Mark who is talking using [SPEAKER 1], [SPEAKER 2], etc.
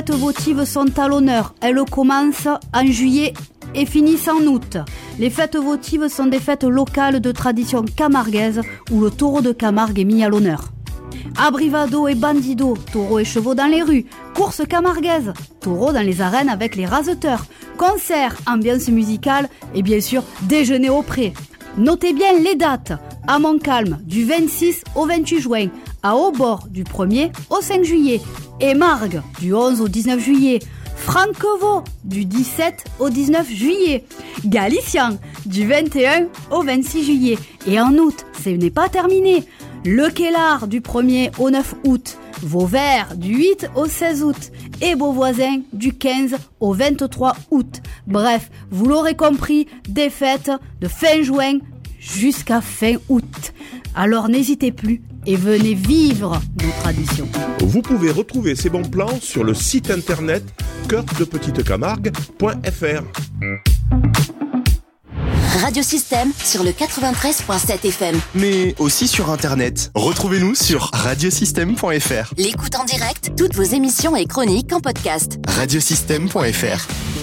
[SPEAKER 1] Les fêtes votives sont à l'honneur. Elles commencent en juillet et finissent en août. Les fêtes votives sont des fêtes locales de tradition camarguaise où le taureau de Camargue est mis à l'honneur. Abrivado et bandido, taureaux et chevaux dans les rues. Course camarguaise, taureaux dans les arènes avec les raseteurs. Concert, ambiance musicale et bien sûr déjeuner au pré. Notez bien les dates. À Montcalm, du 26 au 28 juin. À Hautbord, du 1er au 5 juillet. Et Margues, du 11 au 19 juillet. Franquevaux, du 17 au 19 juillet. Galician, du 21 au 26 juillet. Et en août, ce n'est pas terminé. Le Kellar, du 1er au 9 août. Vauvert, du 8 au 16 août. Et Beauvoisin, du 15 au 23 août. Bref, vous l'aurez compris, des fêtes de fin juin jusqu'à fin août. Alors n'hésitez plus et venez vivre nos traditions.
[SPEAKER 2] Vous pouvez retrouver ces bons plans sur le site internet coeurdepetitecamargue.fr.
[SPEAKER 3] Radio Système sur le 93.7 FM.
[SPEAKER 4] Mais aussi sur internet. Retrouvez-nous sur radiosystème.fr.
[SPEAKER 3] L'écoute en direct, toutes vos émissions et chroniques en podcast.
[SPEAKER 4] Radiosystème.fr.